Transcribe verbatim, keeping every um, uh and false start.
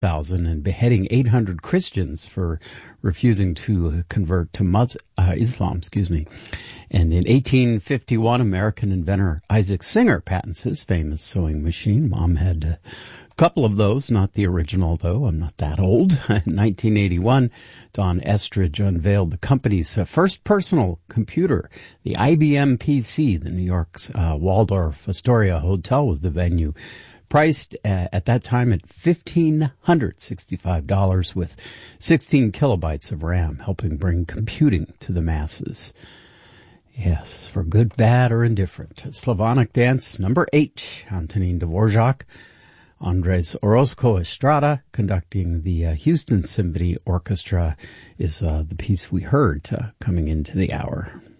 thousand and beheading eight hundred Christians for refusing to convert to Mus- uh, Islam, excuse me. And in eighteen fifty-one, American inventor Isaac Singer patents his famous sewing machine. Mom had a couple of those, not the original, though. I'm not that old. In nineteen eighty-one, Don Estridge unveiled the company's uh, first personal computer, the I B M P C. The New York's uh, Waldorf Astoria Hotel was the venue. Priced uh, at that time at fifteen hundred sixty-five dollars with sixteen kilobytes of RAM, helping bring computing to the masses. Yes, for good, bad, or indifferent. Slavonic Dance, number eight, Antonin Dvorak. Andres Orozco Estrada, conducting the uh, Houston Symphony Orchestra, is uh, the piece we heard uh, coming into the hour.